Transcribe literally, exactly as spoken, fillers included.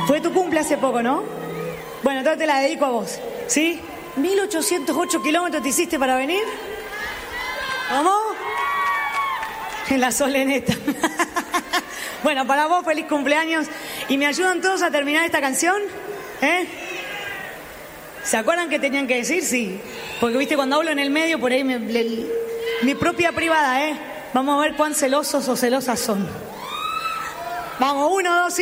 Fue tu cumple hace poco, ¿no? Bueno, entonces te la dedico a vos, ¿sí? mil ochocientos ocho kilómetros te hiciste para venir. ¿Cómo? En la soleneta. Bueno, para vos, feliz cumpleaños. ¿Y me ayudan todos a terminar esta canción? ¿Eh? ¿Se acuerdan qué tenían que decir? Sí. Porque, viste, cuando hablo en el medio, por ahí me, le, mi propia privada, ¿eh? Vamos a ver cuán celosos o celosas son. Vamos, uno, dos y...